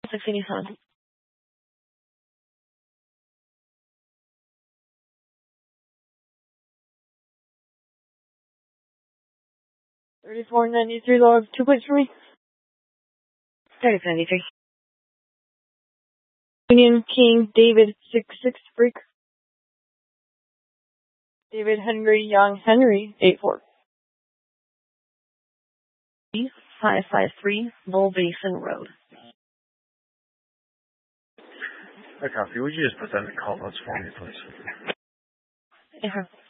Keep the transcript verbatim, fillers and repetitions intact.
six eighty-seven. thirty-four ninety-three, low of two points for me. thirty-five ninety-three. Union King David six six Freak. David Henry Young Henry eight four. five five three, Bull Basin Road. Hi, Coffee. Would you just put that in the call notes for me, please? Yeah.